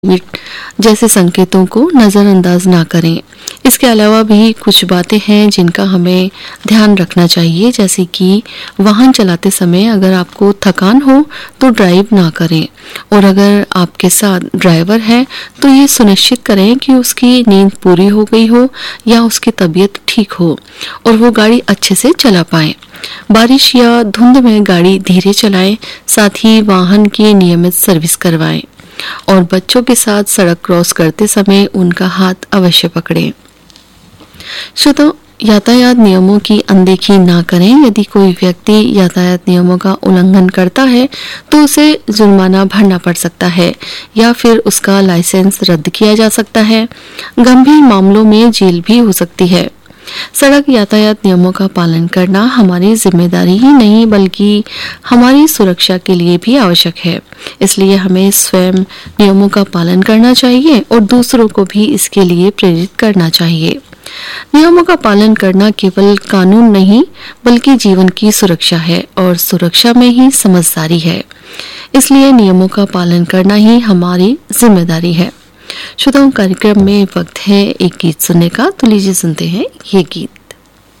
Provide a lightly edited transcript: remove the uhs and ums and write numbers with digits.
जैसे संकेतों को नज़रअंदाज ना करें। इसके अलावा भी कुछ बातें हैं जिनका हमें ध्यान रखना चाहिए, जैसे कि वाहन चलाते समय अगर आपको थकान हो तो ड्राइव ना करें, और अगर आपके साथ ड्राइवर है तो ये सुनिश्चित करें कि उसकी नींद पूरी हो गई हो या उसकी तबीयत ठीक हो और वो गाड़ी अच्छे से चला पाए। बारिश या धुंध में गाड़ी धीरे चलाएं, साथ ही वाहन की नियमित सर्विस करवाएं और बच्चों के साथ सड़क क्रॉस करते समय उनका हाथ अवश्य पकड़ें। श्रोताओ, यातायात नियमों की अनदेखी ना करें। यदि कोई व्यक्ति यातायात नियमों का उल्लंघन करता है तो उसे जुर्माना भरना पड़ सकता है या फिर उसका लाइसेंस रद्द किया जा सकता है। गंभीर मामलों में जेल भी हो सकती है। सड़क यातायात नियमों का पालन करना हमारी जिम्मेदारी ही नहीं बल्कि हमारी सुरक्षा के लिए भी आवश्यक है। इसलिए हमें स्वयं नियमों का पालन करना चाहिए और दूसरों को भी इसके लिए प्रेरित करना चाहिए। नियमों का पालन करना केवल कानून नहीं बल्कि जीवन की सुरक्षा है और सुरक्षा में ही समझदारी है। इसलिए नियमों का पालन करना ही हमारी जिम्मेदारी है। श्रोताओं, कार्यक्रम में वक्त है एक गीत सुनने का, तो लीजिए सुनते हैं ये गीत।